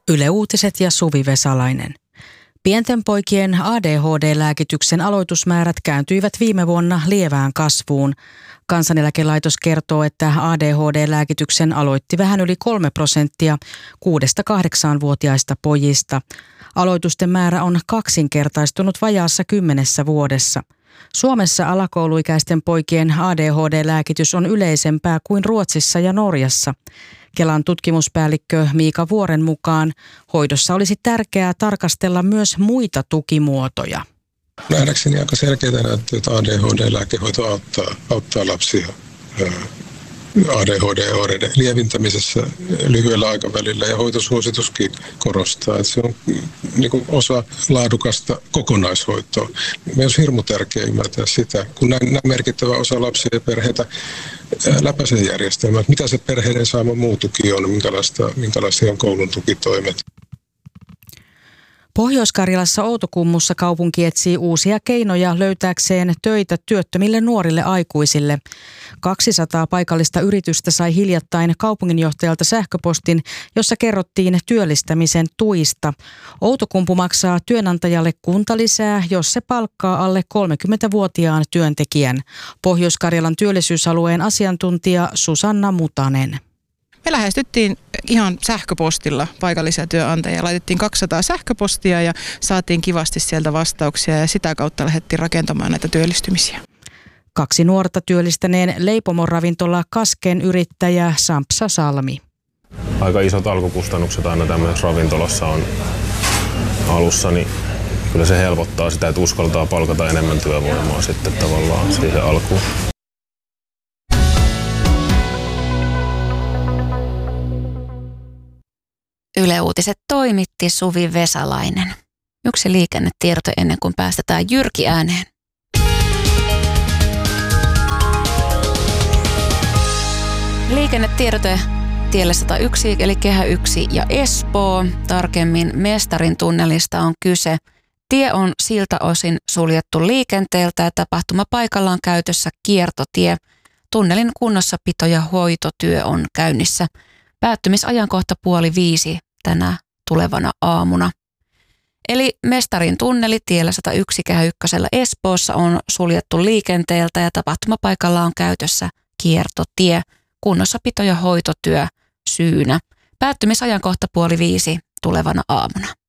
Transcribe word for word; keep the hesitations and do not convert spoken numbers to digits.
Yle Uutiset ja Suvi Vesalainen. Pienten poikien A D H D-lääkityksen aloitusmäärät kääntyivät viime vuonna lievään kasvuun. Kansaneläkelaitos kertoo, että A D H D-lääkityksen aloitti vähän yli kolme prosenttia kuudesta kahdeksaanvuotiaista pojista. Aloitusten määrä on kaksinkertaistunut vajaassa kymmenessä vuodessa. Suomessa alakouluikäisten poikien A D H D-lääkitys on yleisempää kuin Ruotsissa ja Norjassa. Kelan tutkimuspäällikkö Miika Vuoren mukaan hoidossa olisi tärkeää tarkastella myös muita tukimuotoja. Nähdäkseni aika selkeitä näyttöjä, että A D H D-lääkehoito auttaa, auttaa lapsia A D H D-oireiden lievintämisessä lyhyellä aikavälillä, ja hoitosuosituskin korostaa, että se on niin kuin osa laadukasta kokonaishoitoa. Myös hirmu tärkeää ymmärtää sitä, kun näin, näin merkittävä osa lapsia ja perheitä läpäisee järjestelmää, mitä se perheiden saama muu tuki on, minkälaista, minkälaisia on koulun tukitoimet. Pohjois-Karjalassa Outokummussa kaupunki etsii uusia keinoja löytääkseen töitä työttömille nuorille aikuisille. kaksisataa paikallista yritystä sai hiljattain kaupunginjohtajalta sähköpostin, jossa kerrottiin työllistämisen tuista. Outokumpu maksaa työnantajalle kuntalisää, jos se palkkaa alle kolmekymmentävuotiaan työntekijän. Pohjois-Karjalan työllisyysalueen asiantuntija Susanna Mutanen. Me lähestyttiin ihan sähköpostilla paikallisia työnantajia. Laitettiin kaksisataa sähköpostia ja saatiin kivasti sieltä vastauksia ja sitä kautta lähdettiin rakentamaan näitä työllistymisiä. Kaksi nuorta työllistäneen leipomon ravintola Kasken yrittäjä Sampsa Salmi. Aika isot alkukustannukset aina tämmöisessä ravintolassa on alussa, niin kyllä se helpottaa sitä, että uskaltaa palkata enemmän työvoimaa sitten tavallaan siihen alkuun. Yle Uutiset toimitti Suvi Vesalainen. Yksi liikennetiedote ennen kuin päästetään Jyrki ääneen. Liikennetiedote tielle sata yksi eli Kehä yksi ja Espoo. Tarkemmin Mestarin tunnelista on kyse. Tie on siltä osin suljettu liikenteeltä ja tapahtumapaikalla on käytössä kiertotie. Tunnelin kunnossapito ja hoitotyö on käynnissä. Päättymisajankohta puoli viisi tänä tulevana aamuna. Eli Mestarin tunneli tiellä sata yksi Kehä ykkösellä Espoossa on suljettu liikenteeltä ja tapahtumapaikalla on käytössä kiertotie. Kunnossapito ja hoitotyö syynä. Päättymisajankohta puoli viisi tulevana aamuna.